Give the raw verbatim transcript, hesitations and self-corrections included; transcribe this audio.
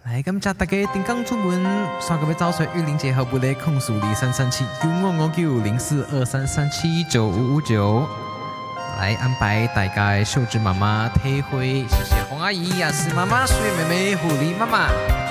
嚟咁就大家點剛出門，上個月早上玉玲姐和布雷控訴你三三七九我我九零四二三三七九五五九，來安排大家秀智媽媽體會，謝謝黃阿姨、雅思媽媽、水妹妹、狐狸媽媽。